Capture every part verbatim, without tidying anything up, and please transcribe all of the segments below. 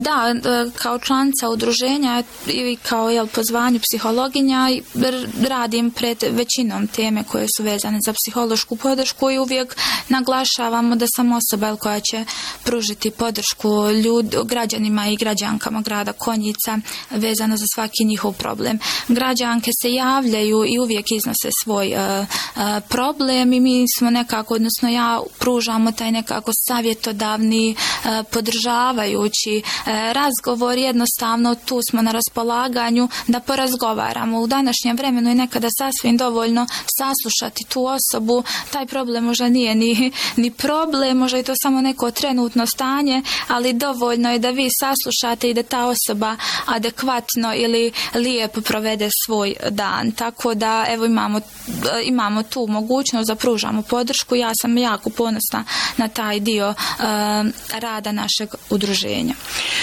Da, kao članica udruženja i kao jel, po zvanju psihologinja radim pred većinom teme koje su vezane za psihološku podršku i uvijek naglašavamo da sam osoba jel, koja će pružiti podršku ljud, građanima i građankama grada Konjica vezano za svaki njihov problem. Građanke se javljaju i uvijek iznose svoj uh, uh, problem i mi smo nekako, odnosno ja pružamo taj nekako savjetodavni, uh, podržavajući razgovor, jednostavno tu smo na raspolaganju da porazgovaramo. U današnjem vremenu je nekada sasvim dovoljno saslušati tu osobu, taj problem možda nije ni, ni problem, možda je to samo neko trenutno stanje, ali dovoljno je da vi saslušate i da ta osoba adekvatno ili lijepo provede svoj dan. Tako da evo imamo, imamo tu mogućnost da pružamo podršku. Ja sam jako ponosna na taj dio uh, rada našeg udruženja.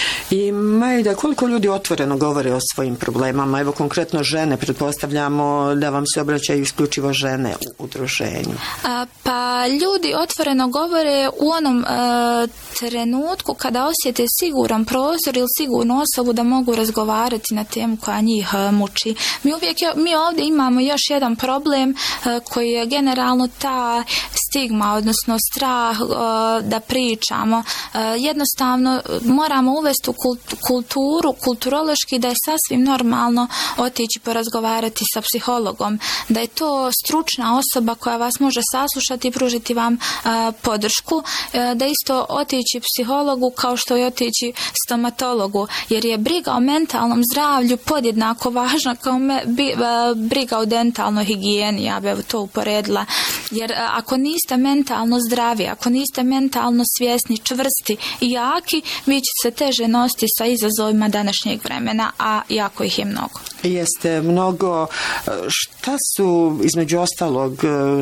I Majda, koliko ljudi otvoreno govore o svojim problemama? Evo konkretno žene, pretpostavljamo da vam se obraćaju isključivo žene u udruženju. A, pa ljudi otvoreno govore u onom a, trenutku kada osjete siguran prostor ili sigurnu osobu da mogu razgovarati na temu koja njih a, muči. Mi uvijek, mi ovdje imamo još jedan problem a, koji je generalno ta stigma, odnosno strah a, da pričamo. A, jednostavno moramo uvesti u kulturu, kulturološki da je sasvim normalno otići porazgovarati sa psihologom, da je to stručna osoba koja vas može saslušati i pružiti vam a, podršku, a, da isto otići psihologu kao što je otići stomatologu, jer je briga o mentalnom zdravlju podjednako važna kao me, bi, a, briga o dentalnoj higijeni, ja bih to uporedila, jer a, ako niste mentalno zdravi, ako niste mentalno svjesni, čvrsti i jaki, vi ćete se teže nositi sa izazovima današnjeg vremena, a jako ih je mnogo. Jeste mnogo. Šta su, između ostalog,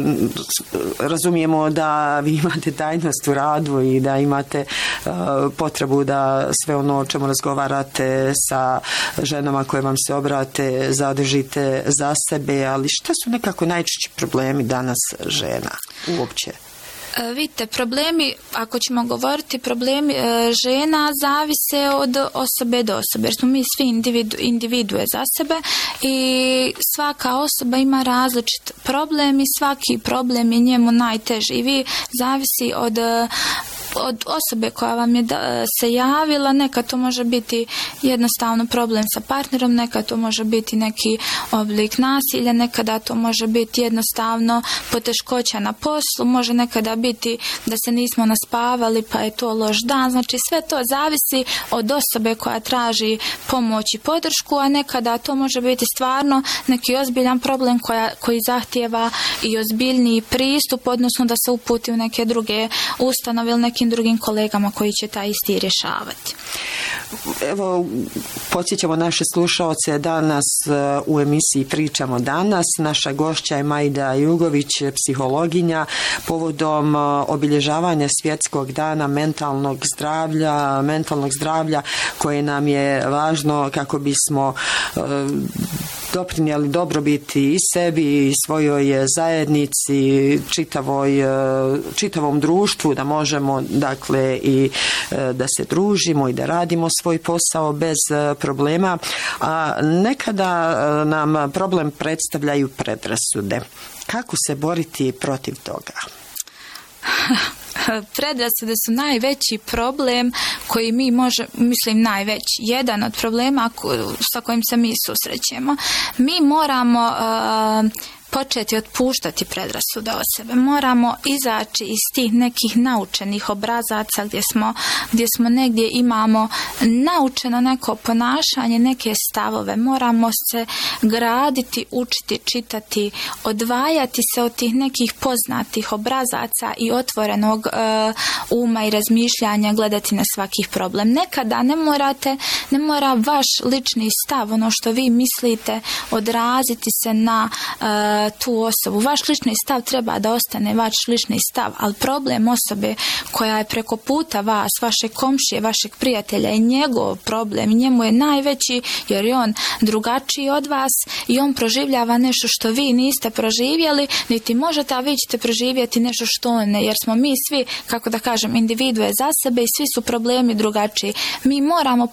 razumijemo da vi imate tajnost u radu i da imate uh, potrebu da sve ono o čemu razgovarate sa ženama koje vam se obrate zadržite za sebe, ali šta su nekako najčešći problemi danas žena uopće? Vidite, problemi, ako ćemo govoriti, problemi e, žena zavise od osobe do osobe, jer smo mi svi individu, individue za sebe i svaka osoba ima različit problem i svaki problem je njemu najteži i vi zavisi od od osobe koja vam je da, se javila, nekad to može biti jednostavno problem sa partnerom, nekad to može biti neki oblik nasilja, nekada to može biti jednostavno poteškoća na poslu, može nekada biti da se nismo naspavali pa je to loš dan, znači sve to zavisi od osobe koja traži pomoć i podršku, a nekada to može biti stvarno neki ozbiljan problem koja, koji zahtijeva i ozbiljniji pristup, odnosno da se uputi u neke druge ustanove ili nekim drugim kolegama koji će taj isti rješavati. Evo, podsjećamo naše slušaoce danas u emisiji Pričamo danas. Naša gošća je Majda Jugović, psihologinja, povodom obilježavanja Svjetskog dana mentalnog zdravlja, mentalnog zdravlja koje nam je važno kako bismo doprinijeli dobrobiti i sebi i svojoj zajednici, čitavoj, čitavom društvu, da možemo dakle i da se družimo i da radimo svoj posao bez problema, a nekada nam problem predstavljaju predrasude. Kako se boriti protiv toga? Predrasude su najveći problem koji mi može, mislim najveći, jedan od problema sa kojim se mi susrećemo. Mi moramo uh, početi otpuštati predrasude o sebe. Moramo izaći iz tih nekih naučenih obrazaca gdje smo, gdje smo negdje imamo naučeno neko ponašanje, neke stavove. Moramo se graditi, učiti, čitati, odvajati se od tih nekih poznatih obrazaca i otvorenog uh, uma i razmišljanja, gledati na svakih problem. Nekada ne morate, ne mora vaš lični stav, ono što vi mislite, odraziti se na uh, tu osobu. Vaš lični stav treba da ostane vaš lični stav, ali problem osobe koja je preko puta vas, vaše komšije, vašeg prijatelja je njegov problem, njemu je najveći jer je on drugačiji od vas i on proživljava nešto što vi niste proživjeli, niti možete, a vi ćete proživjeti nešto što on ne, jer smo mi svi, kako da kažem, individue za sebe i svi su problemi drugačiji. Mi moramo